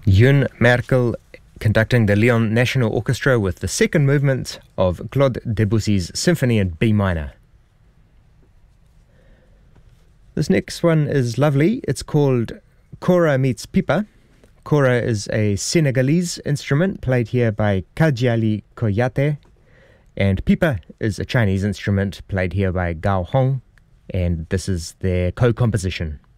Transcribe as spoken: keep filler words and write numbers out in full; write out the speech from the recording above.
Yoon Merkel conducting the Lyon National Orchestra with the second movement of Claude Debussy's Symphony in B minor. This next one is lovely. It's called Kora Meets Pipa. Kora is a Senegalese instrument played here by Kadjali Koyate, and pipa is a Chinese instrument played here by Gao Hong, and this is their co-composition.